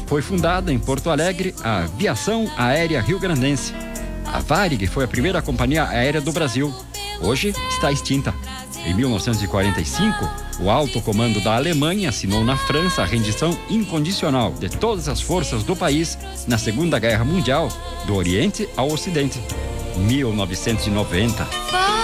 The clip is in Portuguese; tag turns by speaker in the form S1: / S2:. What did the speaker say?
S1: Foi fundada em Porto Alegre a Aviação Aérea Rio-Grandense. A Varig foi a primeira companhia aérea do Brasil. Hoje está extinta. Em 1945, o alto comando da Alemanha assinou na França a rendição incondicional de todas as forças do país na Segunda Guerra Mundial, do Oriente ao Ocidente. 1990.